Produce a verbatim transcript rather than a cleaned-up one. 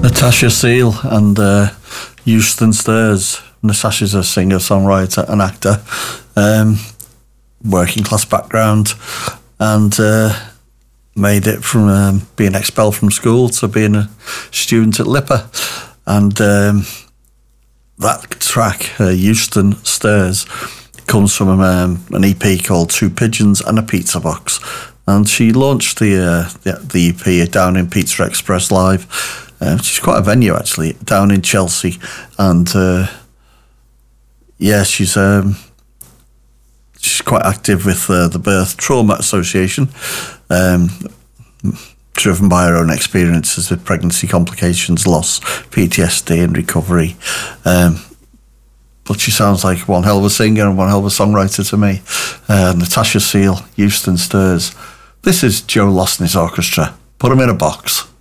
Natasha Seal and uh, Euston Stairs. Natasha's a singer, songwriter, and actor, um, working class background, and uh, made it from um, being expelled from school to being a student at LIPA. And um, that track, uh, Euston Stairs, comes from um, an E P called Two Pigeons and a Pizza Box. And she launched the uh, the, the E P down in Pizza Express Live, uh, which is quite a venue actually, down in Chelsea. And uh, yeah, she's um, she's quite active with uh, the Birth Trauma Association, um, driven by her own experiences with pregnancy complications, loss, P T S D and recovery. Um, but she sounds like one hell of a singer and one hell of a songwriter to me. Uh, Natasha Seal, Euston Stairs. This is Joe Lostney's orchestra. Put 'em in a box.